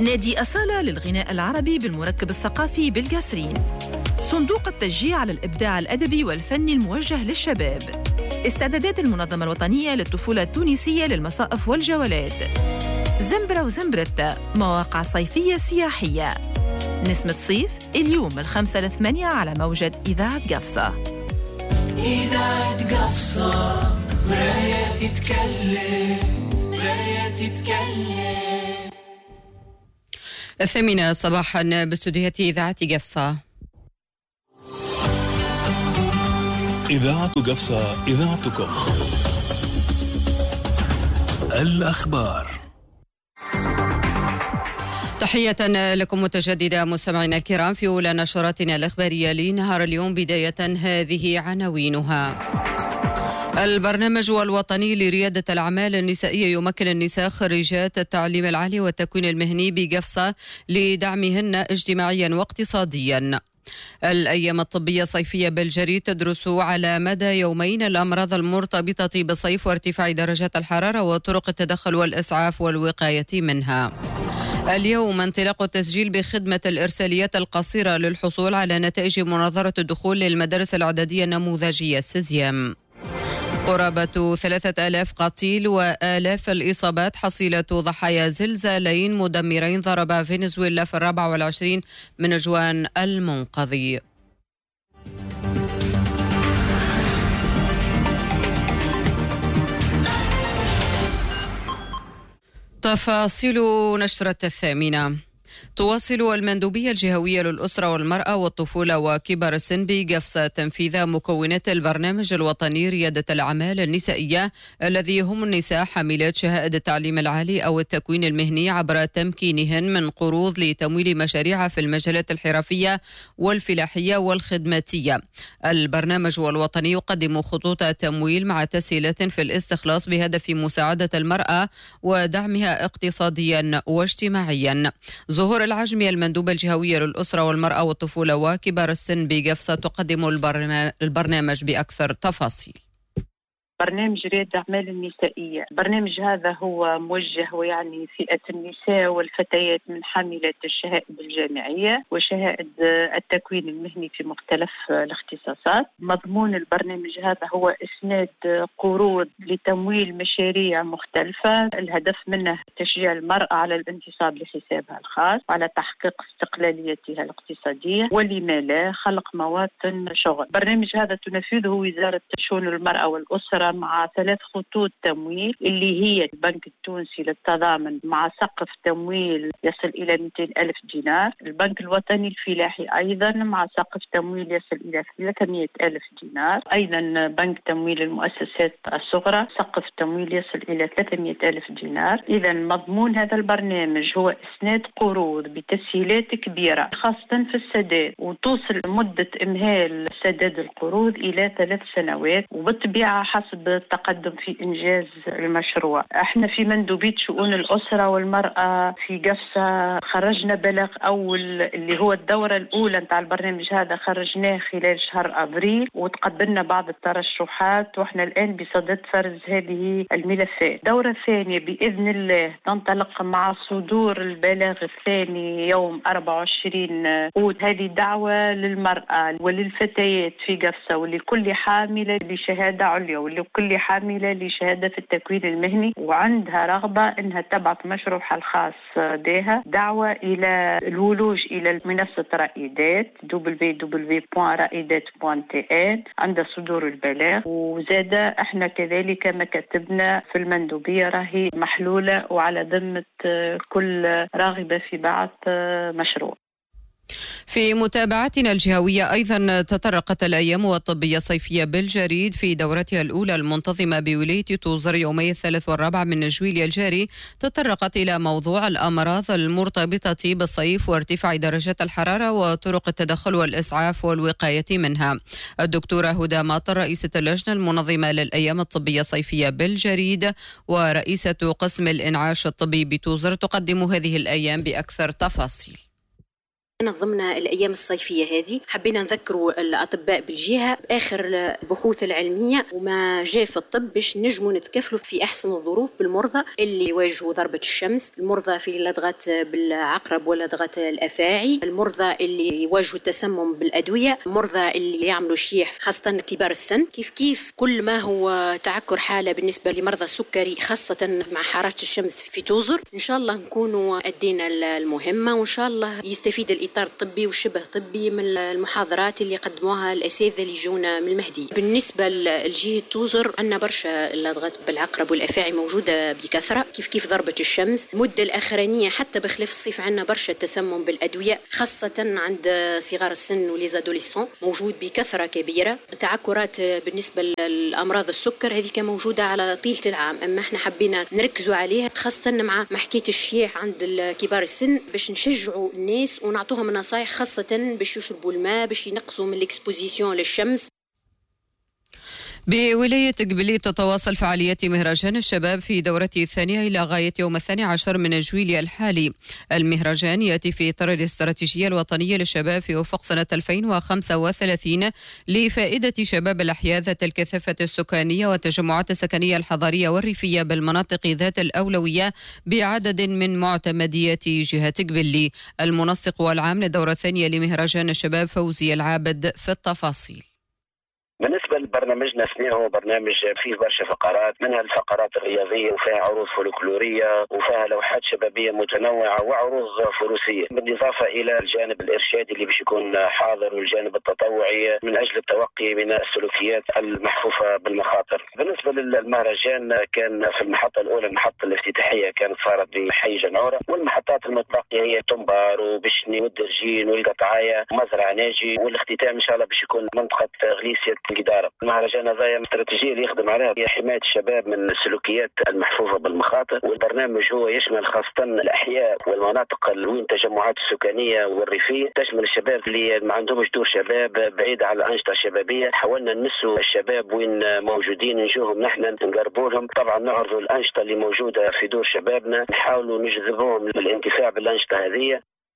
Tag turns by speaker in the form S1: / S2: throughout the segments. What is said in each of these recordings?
S1: نادي أصالة للغناء العربي بالمركب الثقافي بالقاسرين. صندوق التشجيع على الإبداع الأدبي والفني الموجه للشباب. استعدادات المنظمة الوطنية للطفولة التونسية للمصائف والجولات. زنبرة وزنبرتة، مواقع صيفية سياحية. نسمة صيف اليوم من 5 ل 8 على موجة إذاعة قفصة.
S2: إذاعة قفصة، مراية تتكلم، مراية تتكلم.
S3: 8 صباحا باستوديوهات إذاعة قفصة.
S4: إذاعة قفصة، إذاعتكم. الأخبار.
S3: تحية لكم متجددة مستمعينا الكرام في أولى نشراتنا الإخبارية لنهار اليوم. بداية هذه عناوينها. البرنامج الوطني لريادة الأعمال النسائية يمكن النساء خريجات التعليم العالي والتكوين المهني بقفصة لدعمهن اجتماعيا واقتصاديا. الأيام الطبية الصيفية بالجريد تدرس على مدى يومين الأمراض المرتبطة بالصيف وارتفاع درجات الحرارة وطرق التدخل والإسعاف والوقاية منها. اليوم انطلاق التسجيل بخدمة الإرساليات القصيرة للحصول على نتائج مناظرة الدخول للمدارس الإعدادية النموذجية سيزيام. قرابة 3000 قتيل وآلاف الإصابات حصيلة ضحايا زلزالين مدمرين ضربا فنزويلا في 24 من جوان المنقذي. تفاصيل نشرة 8. تواصل المندوبية الجهوية للأسرة والمرأة والطفولة وكبار السن بقفصة تنفيذ مكونات البرنامج الوطني ريادة الأعمال النسائية الذي هم النساء حاملات شهادة التعليم العالي أو التكوين المهني عبر تمكينهن من قروض لتمويل مشاريع في المجالات الحرفية والفلاحية والخدماتية. البرنامج الوطني يقدم خطوط تمويل مع تسهيلات في الاستخلاص بهدف مساعدة المرأة ودعمها اقتصاديا واجتماعيا. ظهور العجمي المندوبة الجهوية للأسرة والمرأة والطفولة وكبار السن بقفصة تقدم البرنامج بأكثر تفاصيل.
S5: برنامج ريادة الأعمال النسائية، البرنامج هذا هو موجه ويعني فئة النساء والفتيات من حاملات الشهائد الجامعية وشهائد التكوين المهني في مختلف الاختصاصات. مضمون البرنامج هذا هو إسناد قروض لتمويل مشاريع مختلفة، الهدف منه تشجيع المرأة على الانتصاب لحسابها الخاص وعلى تحقيق استقلاليتها الاقتصادية، ولما لا خلق مواطن شغل. البرنامج هذا تنفذه وزارة شؤون المرأة والأسرة مع 3 خطوط تمويل اللي هي البنك التونسي للتضامن مع سقف تمويل يصل إلى 200 ألف دينار، البنك الوطني الفلاحي أيضا مع سقف تمويل يصل إلى 300 ألف دينار، أيضا بنك تمويل المؤسسات الصغرى سقف تمويل يصل إلى 300 ألف دينار. إذا مضمون هذا البرنامج هو إسناد قروض بتسهيلات كبيرة خاصة في السداد، وتوصل مدة إمهال سداد القروض إلى 3 سنوات وبالطبيعة حسب التقدم في إنجاز المشروع. احنا في مندوبية شؤون الأسرة والمرأة في قفصة خرجنا بلاغ أول اللي هو الدورة الأولى نتاع البرنامج هذا، خرجناه خلال شهر أبريل وتقبلنا بعض الترشحات واحنا الآن بصدد فرز هذه الملفات. الدورة الثانية بإذن الله تنطلق مع صدور البلاغ الثاني يوم 24 أوت. هذه دعوة للمرأة وللفتيات في قفصة ولكل حاملة لشهادة عليا ولكل حاملة لشهادة في التكوين المهني وعندها رغبة انها تبعث مشروعها الخاص بها، دعوة الى الولوج الى منصة رائدات www.raidat.tn عند صدور البلاغ. وزاد احنا كذلك مكاتبنا في المندوبية راهي محلولة وعلى ذمة كل راغبة في بعث مشروع.
S3: في متابعتنا الجهوية أيضا تطرقت الأيام الطبية الصيفية بالجريد في دورتها الأولى المنتظمة بولاية توزر يومي 3 و4 من جويليا الجاري، تطرقت إلى موضوع الأمراض المرتبطة بالصيف وارتفاع درجات الحرارة وطرق التدخل والإسعاف والوقاية منها. الدكتورة هدى ماطر رئيسة اللجنة المنظمة للأيام الطبية الصيفية بالجريد ورئيسة قسم الإنعاش الطبي بتوزر تقدم هذه الأيام بأكثر تفاصيل.
S6: نظمنا الأيام الصيفية هذه حبينا نذكروا الأطباء بالجهة آخر البحوث العلمية وما جاء في الطب باش نجموا نتكفلوا في أحسن الظروف بالمرضى اللي يواجهوا ضربة الشمس، المرضى في لدغة بالعقرب ولدغة الأفاعي، المرضى اللي يواجهوا التسمم بالأدوية، المرضى اللي يعملوا شيح خاصة كبار السن. كيف كل ما هو تعكر حالة بالنسبة لمرضى السكري خاصة مع حرارة الشمس في توزر، إن شاء الله نكونوا أدينا المهمة وإن شاء الله يستفيد الإطار الطبي والشبه طبي من المحاضرات اللي قدموها الأساتذة اللي جونا من المهدي. بالنسبة لجهة توزر عندنا برشا لدغات بالعقرب والأفاعي موجودة بكثرة كيف ضربة الشمس. المدة الأخرانية حتى بخلاف الصيف عندنا برشا تسمم بالأدوية خاصة عند صغار السن وليزادوليسون موجود بكثرة كبيرة. تعكرات بالنسبة للأمراض السكر هذه كان موجودة على طيلة العام، أما احنا حبينا نركزوا عليها خاصة مع حكاية الشيح عند كبار السن باش نشجعوا الناس ونعطوهم نصائح خاصة باش يشربوا الماء باش ينقصوا من الاكسبوزيسيون للشمس.
S3: بولاية قبلي تتواصل فعاليات مهرجان الشباب في دورته الثانية إلى غاية يوم 12 من جويلية الحالي. المهرجان يأتي في إطار الاستراتيجية الوطنية للشباب في أفق سنة 2035 لفائدة شباب الأحياء ذات الكثافة السكانية والتجمعات السكنية الحضرية والريفية بالمناطق ذات الأولوية بعدد من معتمديات جهة قبلي. المنسق والعام للدورة الثانية لمهرجان الشباب فوزي العابد في التفاصيل.
S7: بالنسبة لبرنامجنا هو برنامج فيه برشا فقرات، منها الفقرات الرياضية وفيها عروض فولكلورية وفيها لوحات شبابية متنوعة وعروض فروسية، بالإضافة إلى الجانب الإرشادي اللي باش يكون حاضر والجانب التطوعي من أجل التوقي من السلوكيات المحفوفة بالمخاطر. بالنسبة للمهرجان كان في المحطة الأولى المحطة الافتتاحية كانت صارت بحي جنعورة، والمحطات المتبقية هي تنبار وبشني والدرجين والقطعاية ومزرعة ناجي، والاختتام إن شاء الله باش يكون منطقة غليسية الإدارة. المهرجان هذا استراتيجية اللي يخدم عليها هي حماية الشباب من السلوكيات المحفوفة بالمخاطر، والبرنامج هو يشمل خاصة الأحياء والمناطق وين التجمعات السكانية والريفية، تشمل الشباب اللي ما عندهمش دور شباب بعيد عن الأنشطة الشبابية. حاولنا نمسوا الشباب وين موجودين نجوهم نحن نقربوا لهم، طبعا نعرضوا الأنشطة اللي موجودة في دور شبابنا، نحاولوا نجذبوهم للانتفاع بالأنشطة هذه.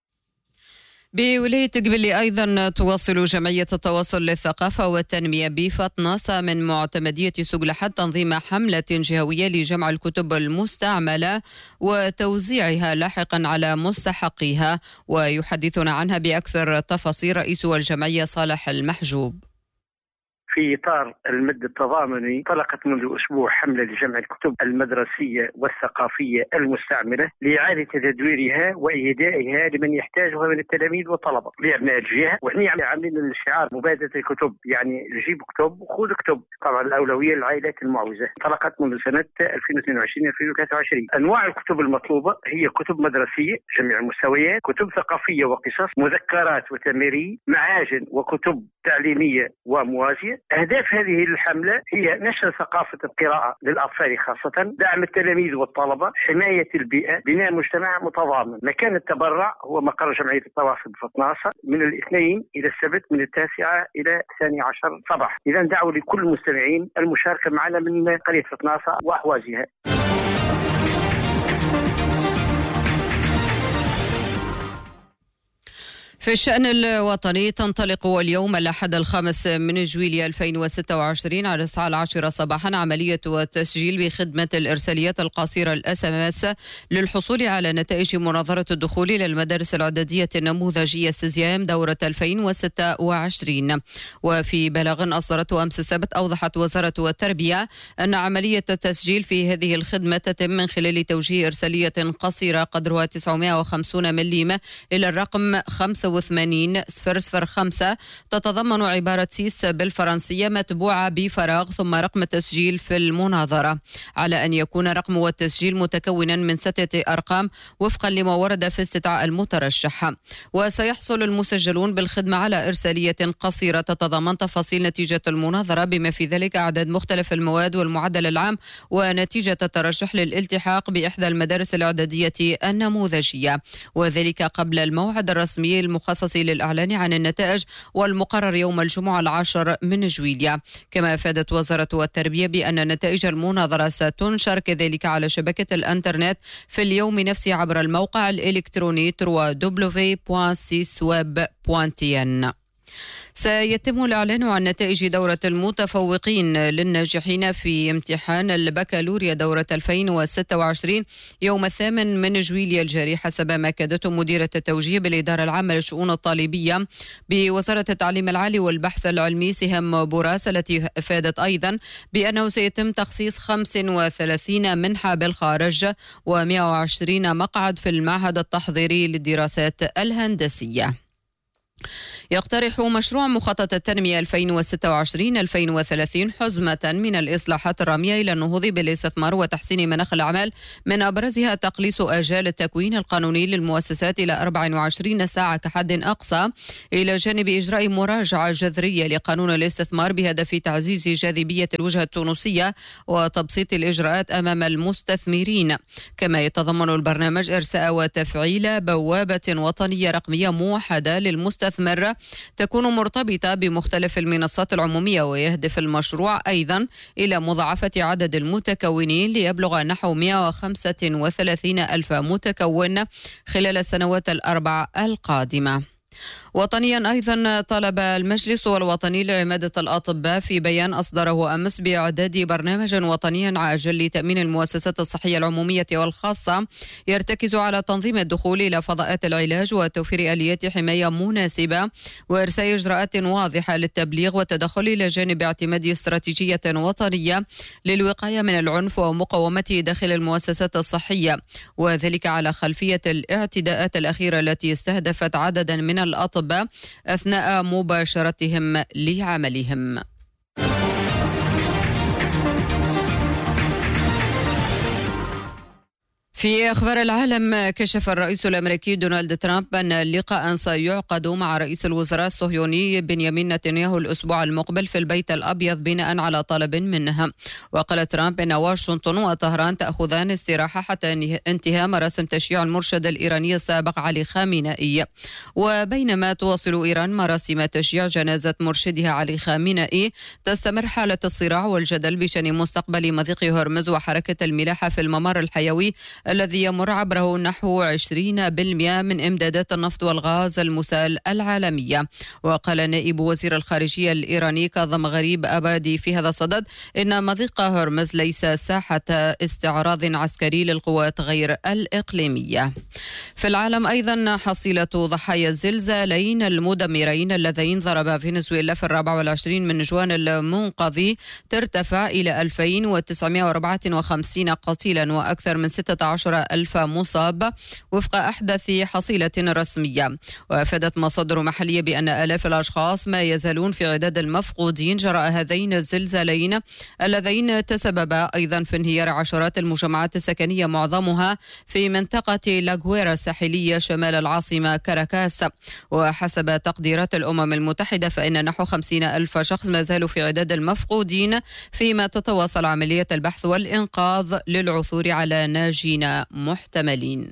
S3: بولاية قبلي أيضا تواصل جمعية التواصل للثقافة والتنمية بفطناسة من معتمدية سوق لحد تنظيم حملة جهوية لجمع الكتب المستعملة وتوزيعها لاحقا على مستحقيها، ويحدثنا عنها بأكثر تفاصيل رئيس الجمعية صالح المحجوب.
S8: في إطار المد التضامني طلقت منذ أسبوع حملة لجمع الكتب المدرسية والثقافية المستعملة لإعادة تدويرها وإهدائها لمن يحتاجها من التلاميذ والطلبة لأبناء الجهة. وإحنا عاملين الشعار مبادرة الكتب، يعني جيب كتب وخذ كتب، طبعا الأولوية للعائلات المعوزة. طلقت منذ سنة 2022-2023. أنواع الكتب المطلوبة هي كتب مدرسية جميع المستويات، كتب ثقافية وقصص، مذكرات وتمارين، معاجن وكتب تعليمية وموازية. أهداف هذه الحملة هي نشر ثقافة القراءة للأطفال خاصة، دعم التلاميذ والطلبة، حماية البيئة، بناء مجتمع متضامن. مكان التبرع هو مقر جمعية التواصل بفطناسة من الاثنين إلى السبت من 9 إلى 12 صباح. إذا دعوة لكل المستمعين المشاركة معنا من قرية فطناسة وأحوازها.
S3: في الشأن الوطني تنطلق اليوم الأحد 5 من جويلية 2026 على الساعة 10 صباحا عملية التسجيل بخدمة الإرساليات القصيرة الSMS للحصول على نتائج مناظرة الدخول إلى المدارس الإعدادية النموذجية سيزيام دورة 2026. وفي بلاغ أصدرته أمس السبت أوضحت وزارة التربية أن عملية التسجيل في هذه الخدمة تتم من خلال توجيه إرسالية قصيرة قدرها 950 ملم إلى الرقم 85-005 تتضمن عبارة سيس بالفرنسية متبوعة بفراغ ثم رقم التسجيل في المناظرة، على أن يكون رقم التسجيل متكونا من 6 أرقام وفقا لما ورد في استدعاء المترشح. وسيحصل المسجلون بالخدمة على إرسالية قصيرة تتضمن تفاصيل نتيجة المناظرة بما في ذلك أعداد مختلف المواد والمعدل العام ونتيجة الترشح للالتحاق بإحدى المدارس الإعدادية النموذجية، وذلك قبل الموعد الرسمي المقرر المخصص للإعلان عن النتائج والمقرر يوم الجمعة 10 من جويلية. كما أفادت وزارة التربية بأن نتائج المناظرة ستنشر كذلك على شبكة الإنترنت في اليوم نفسه عبر الموقع الإلكتروني www.sisweb.tn. سيتم الإعلان عن نتائج دورة المتفوقين للناجحين في امتحان البكالوريا دورة 2026 يوم 8 من جويلية الجاري، حسب ما أكدته مديرة التوجيه بالإدارة العامة للشؤون الطالبية بوزارة التعليم العالي والبحث العلمي سهام بوراس، التي أفادت أيضا بأنه سيتم تخصيص 35 منحة بالخارج و120 مقعد في المعهد التحضيري للدراسات الهندسية. يقترح مشروع مخطط التنمية 2026-2030 حزمة من الإصلاحات الرامية إلى النهوض بالاستثمار وتحسين مناخ الأعمال، من أبرزها تقليص آجال التكوين القانوني للمؤسسات إلى 24 ساعة كحد أقصى، إلى جانب إجراء مراجعة جذرية لقانون الاستثمار بهدف تعزيز جاذبية الوجهة التونسية وتبسيط الإجراءات أمام المستثمرين. كما يتضمن البرنامج إرساء وتفعيل بوابة وطنية رقمية موحدة للمستثمر تكون مرتبطة بمختلف المنصات العمومية، ويهدف المشروع أيضا إلى مضاعفة عدد المتكونين ليبلغ نحو 135 ألف متكون خلال السنوات الأربع القادمة. وطنيا أيضا طلب المجلس الوطني لعمادة الأطباء في بيان أصدره أمس بإعداد برنامج وطني عاجل لتأمين المؤسسات الصحية العمومية والخاصة يرتكز على تنظيم الدخول إلى فضاءات العلاج وتوفير آليات حماية مناسبة وإرساء إجراءات واضحة للتبليغ والتدخل، إلى جانب اعتماد استراتيجية وطنية للوقاية من العنف ومقاومته داخل المؤسسات الصحية، وذلك على خلفية الاعتداءات الأخيرة التي استهدفت عددا من الأطباء أثناء مباشرتهم لعملهم. في أخبار العالم، كشف الرئيس الأمريكي دونالد ترامب أن لقاء سيعقد مع رئيس الوزراء الصهيوني بنيامين نتنياهو الأسبوع المقبل في البيت الأبيض بناء على طلب منه. وقال ترامب أن واشنطن وطهران تأخذان استراحة حتى انتهاء مراسم تشييع المرشد الإيراني السابق علي خامنئي. وبينما تواصل إيران مراسم تشييع جنازة مرشدها علي خامنئي، تستمر حالة الصراع والجدل بشأن مستقبل مضيق هرمز وحركة الملاحة في الممر الحيوي الذي يمر عبره نحو 20% من إمدادات النفط والغاز المسال العالمية. وقال نائب وزير الخارجية الإيراني كاظم غريب أبادي في هذا الصدد إن مضيق هرمز ليس ساحة استعراض عسكري للقوات غير الإقليمية. في العالم أيضا، حصيلة ضحايا الزلزالين المدمرين اللذين ضربا فنزويلا في 24 من جوان المنقضي ترتفع إلى 2954 قتيلا وأكثر من 16,000 مصاب وفق أحدث حصيلة رسمية. وأفادت مصادر محلية بأن آلاف الأشخاص ما يزالون في عداد المفقودين جراء هذين الزلزالين اللذين تسببا أيضا في انهيار عشرات المجمعات السكنية، معظمها في منطقة لاغويرا الساحلية شمال العاصمة كاراكاس. وحسب تقديرات الأمم المتحدة فإن نحو 50,000 شخص ما زالوا في عداد المفقودين، فيما تتواصل عملية البحث والإنقاذ للعثور على ناجين محتملين.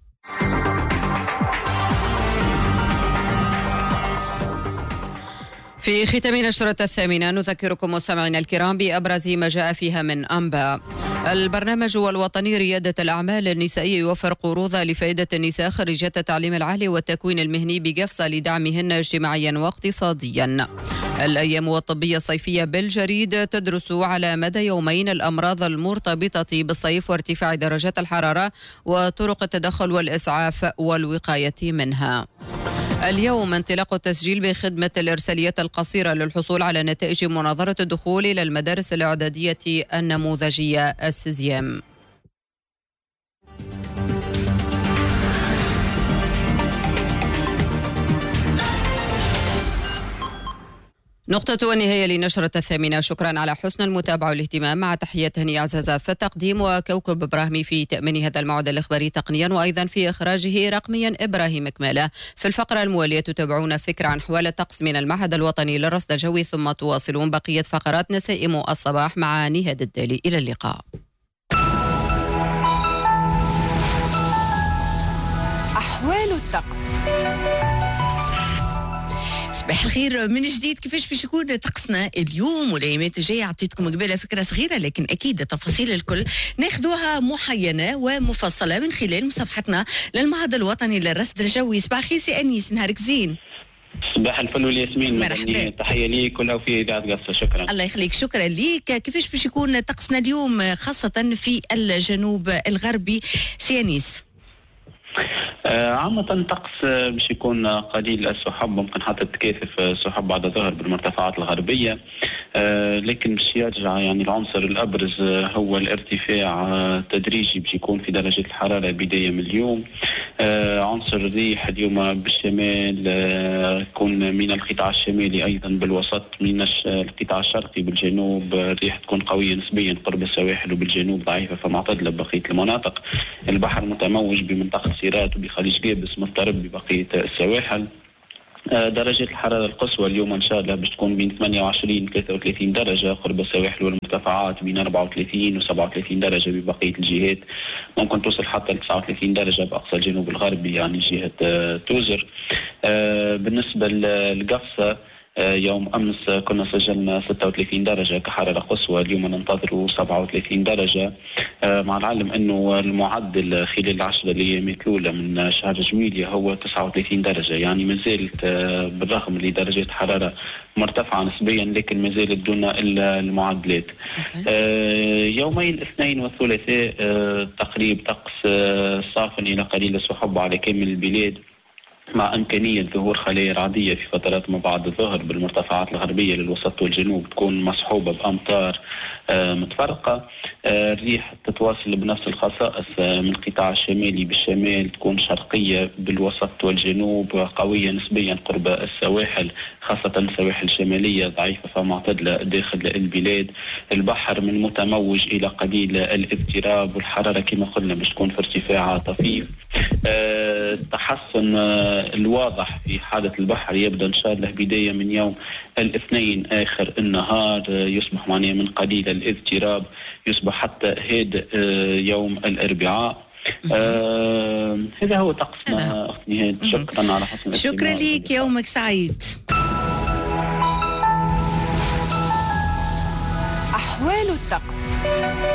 S3: في ختام نشرة 8 نذكركم مستمعينا الكرام بأبرز ما جاء فيها من أنباء. البرنامج الوطني ريادة الأعمال النسائية يوفر قروض لفائدة النساء خريجات التعليم العالي والتكوين المهني بقفصة لدعمهن اجتماعيا واقتصاديا. الأيام الطبية الصيفية بالجريد تدرس على مدى يومين الأمراض المرتبطة بالصيف وارتفاع درجات الحرارة وطرق التدخل والإسعاف والوقاية منها. اليوم انطلاق التسجيل بخدمة الإرساليات القصيرة للحصول على نتائج مناظرة الدخول إلى المدارس الإعدادية النموذجية السيزيام. نقطة والنهاية لنشرة 8. شكرا على حسن المتابعة والاهتمام، مع تحيات هني عزازة في التقديم وكوكب إبراهيمي في تأمين هذا الموعد الإخباري تقنيا، وأيضا في إخراجه رقميا إبراهيم كمالة. في الفقرة الموالية تتابعون فكرة عن حوال الطقس من المعهد الوطني للرصد الجوي، ثم تواصلون بقية فقرات نسائم الصباح مع نهاد الدالي. إلى اللقاء.
S9: أحوال الطقس. بخير من جديد. كيفاش باش يكون طقسنا اليوم والايامات الجايه؟ عطيتكم قبل فكره صغيره لكن اكيد التفاصيل الكل ناخذوها محينه ومفصله من خلال مصفحتنا للمعهد الوطني للرصد الجوي. صباح الخير سي انيس، نهارك زين.
S10: صباح الفل والياسمين،
S9: مرحبا،
S10: تحيه ليك ولو في اذاعه قصه. شكرا.
S9: الله يخليك، شكرا ليك. كيفاش باش يكون طقسنا اليوم خاصه في الجنوب الغربي سي انيس؟
S10: عامة الطقس باش يكون قليل السحب، ممكن حتى تكاثف سحب بعد الظهر بالمرتفعات الغربية، لكن باش يرجع يعني العنصر الأبرز هو الارتفاع تدريجي باش يكون في درجة الحرارة بداية من اليوم. عنصر الريح اليوم بالشمال يكون من القطاع الشمالي، أيضا بالوسط من القطاع الشرقي، بالجنوب الريح تكون قوية نسبيا قرب السواحل، وبالجنوب ضعيفة فمعتدلة ببقية المناطق. البحر متموج بمنطقة سيرات وبخليج قابس مضطرب ببقية السواحل. درجة الحرارة القصوى اليوم إن شاء الله باش تكون بين 28 و 33 درجة قرب السواحل والمرتفعات، بين 34 و 37 درجة ببقية الجهات، ممكن توصل حتى ل 39 درجة بأقصى الجنوب الغربي يعني جهة توزر. بالنسبة للقفصة يوم أمس كنا سجلنا 36 درجة كحرارة قصوى، اليوم ننتظر 37 درجة، مع العلم أنه المعدل خلال العشرة الأيام الأولى من شهر جويلية هو 39 درجة، يعني ما زالت بالرغم لدرجات حرارة مرتفعة نسبيا لكن ما زالت دون المعدلات. يومي الاثنين والثلاثاء تقريب طقس صافن إلى قليل السحب على كامل البلاد، مع إمكانية ظهور خلايا رعدية في فترات ما بعد الظهر بالمرتفعات الغربية للوسط والجنوب، تكون مصحوبة بأمطار متفرقة. الريح تتواصل بنفس الخصائص من القطاع الشمالي بالشمال، تكون شرقية بالوسط والجنوب، قوية نسبيا قرب السواحل خاصة السواحل الشمالية، ضعيفة فمعتدلة داخل البلاد. البحر من متموج إلى قليل الاضطراب، والحرارة كما قلنا باش تكون في ارتفاع طفيف. التحسن الواضح في حالة البحر يبدأ إن شاء الله بداية من يوم الاثنين آخر النهار، يصبح معناه من قليل الاضطراب، يصبح حتى هادئ يوم الأربعاء. هذا هو طقسنا أخت نهاد. شكرا على حسن الاستماع.
S9: شكرا لك، يومك سعيد.
S11: أحوال الطقس.